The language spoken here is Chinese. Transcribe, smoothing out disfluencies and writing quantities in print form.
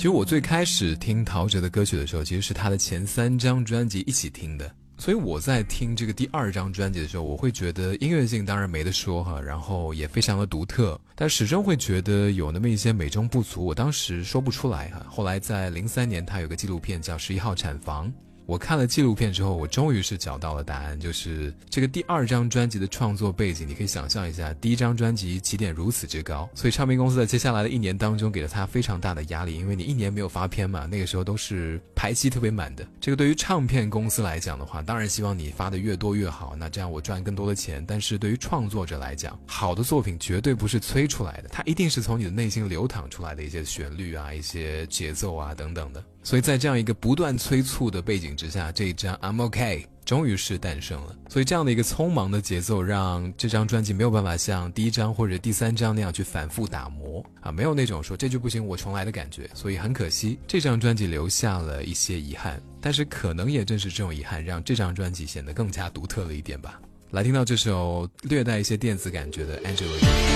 实我最开始听陶喆的歌曲的时候，其实是他的前3张专辑一起听的。所以我在听这个第2张专辑的时候，我会觉得音乐性当然没得说哈，然后也非常的独特，但始终会觉得有那么一些美中不足，我当时说不出来哈。后来在03年他有个纪录片叫《11号产房》，我看了纪录片之后，我终于是找到了答案，就是这个第2张专辑的创作背景，你可以想象一下，第1张专辑起点如此之高，所以唱片公司在接下来的1年当中给了他非常大的压力，因为你1年没有发片嘛，那个时候都是排期特别满的。这个对于唱片公司来讲的话，当然希望你发的越多越好，那这样我赚更多的钱，但是对于创作者来讲，好的作品绝对不是催出来的，它一定是从你的内心流淌出来的一些旋律啊，一些节奏啊等等的。所以在这样一个不断催促的背景之下，这一张 I'm OK 终于是诞生了。所以这样的一个匆忙的节奏让这张专辑没有办法像第1张或者第3张那样去反复打磨啊，没有那种说这句不行我重来的感觉。所以很可惜这张专辑留下了一些遗憾，但是可能也正是这种遗憾让这张专辑显得更加独特了一点吧。来听到这首略带一些电子感觉的 Angela